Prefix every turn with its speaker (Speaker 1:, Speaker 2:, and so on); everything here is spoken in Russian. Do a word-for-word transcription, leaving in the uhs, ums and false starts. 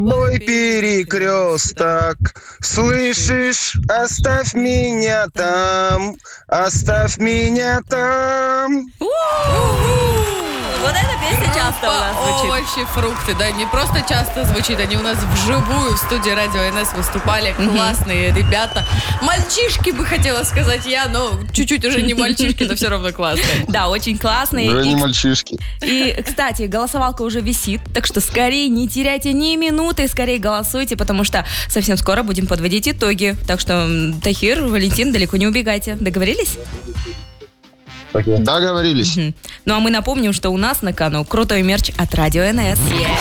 Speaker 1: Ой, перекресток, слышишь, оставь меня там, оставь меня там.
Speaker 2: Вот эта песня часто у нас звучит.
Speaker 3: Овощи, фрукты, да, не просто часто звучит, они у нас вживую в студии Радио эн эс выступали, классные ребята. Мальчишки, бы хотела сказать я, но чуть-чуть уже не мальчишки, но все равно классные.
Speaker 2: Да, очень классные.
Speaker 1: Уже
Speaker 2: И,
Speaker 1: не мальчишки.
Speaker 2: и, кстати, голосовалка уже висит, так что скорее не теряйте ни минуты, скорее голосуйте, потому что совсем скоро будем подводить итоги. Так что, м, Тахир, Валентин, далеко не убегайте. Договорились?
Speaker 1: Договорились.
Speaker 2: Мгм. Ну а мы напомним, что у нас на кону крутой мерч от Радио эн эс.